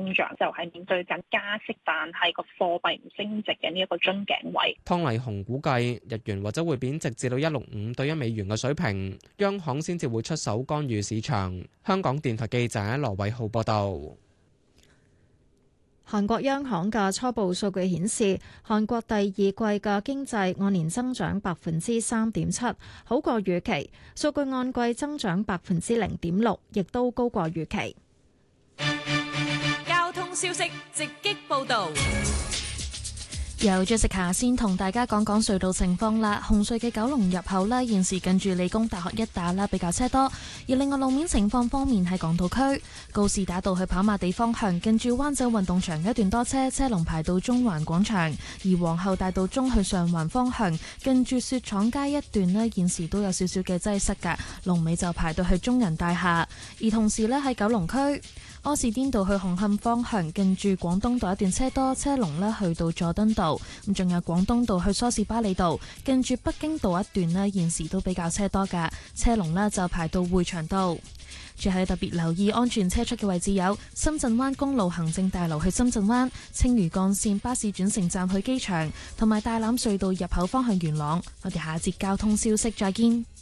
通脹，就係面對緊加息，但係個貨幣唔升值嘅呢一個樽頸位。 湯麗紅估計日元或者會貶值至到165對1美元嘅水平，央行先至會出手干預市場。香港電台記者羅偉浩報道。 韓國央行嘅初步數據顯示，韓國第二季嘅經濟按年增長3.7%，好過預期；數據按季增長0.6%，亦都高過預期。 交通消息直擊報道。 由Jessica先同大家講講隧道情況啦。紅隧嘅九龍入口呢，現時近住理工大學一帶啦，比較車多。而另外路面情況方面，喺港島區告士打道去跑馬地方向，近住灣仔運動場一段多車，車龍排到中環廣場。而皇后大道中去上環方向，近住雪廠街一段呢，現時都有少少嘅擠塞㗎，龍尾就排到去中人大廈。而同時呢，喺九龍區柯士甸道去紅磡方向，近住廣東道一段車多，車龍呢去到佐敦道。咁仲有廣東道去梳士巴利道，近住北京道一段呢，現時都比較車多㗎，車龍呢就排到匯祥道。最後特別留意安全車速嘅位置有深圳灣公路行政大樓去深圳灣、青嶼幹線巴士轉乘站去機場，同埋大欖隧道入口方向元朗。我哋下一節交通消息再見。